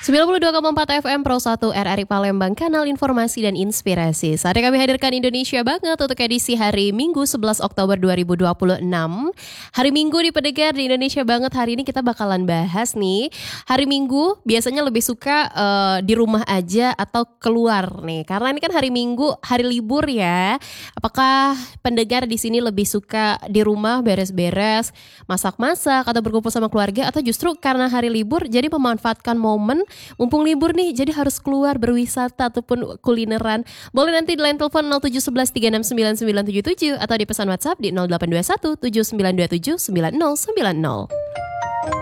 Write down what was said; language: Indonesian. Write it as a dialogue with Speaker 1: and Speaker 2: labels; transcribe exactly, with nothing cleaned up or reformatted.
Speaker 1: sembilan puluh dua koma empat F M Pro satu R R I Palembang, kanal informasi dan inspirasi. Saatnya kami hadirkan Indonesia Banget untuk edisi hari Minggu sebelas Oktober dua ribu dua puluh enam. Hari Minggu di pendengar di Indonesia Banget, hari ini kita bakalan bahas nih. Hari Minggu biasanya lebih suka uh, di rumah aja atau keluar nih. Karena ini kan hari Minggu, hari libur ya. Apakah pendengar di sini lebih suka di rumah beres-beres, masak-masak atau berkumpul sama keluarga, atau justru karena hari libur jadi memanfaatkan momen mumpung libur nih, jadi harus keluar berwisata ataupun kulineran? Boleh nanti di line telepon nol tujuh satu satu tiga enam sembilan sembilan tujuh tujuh atau di pesan WhatsApp di nol delapan dua satu tujuh sembilan dua tujuh sembilan nol sembilan nol.